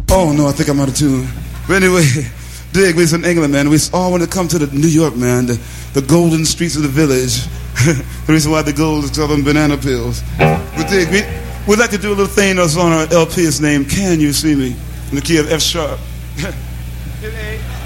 Oh, no, I think I'm out of tune. But anyway, dig, we was in England, man. We all wanted to come to New York, man, the golden streets of the village. The reason why the gold is called them banana pills. But dig, we'd like to do a little thing that's on our LP. It's named Can You See Me? In the key of F sharp.